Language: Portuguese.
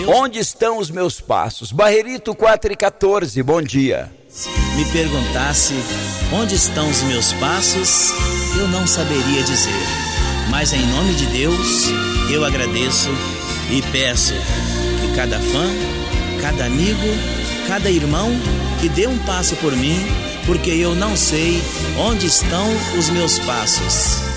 Onde estão os meus passos? Barreirito 414, bom dia. Me perguntasse onde estão os meus passos, eu não saberia dizer. Mas em nome de Deus, eu agradeço e peço que cada fã, cada amigo, cada irmão que dê um passo por mim, porque eu não sei onde estão os meus passos.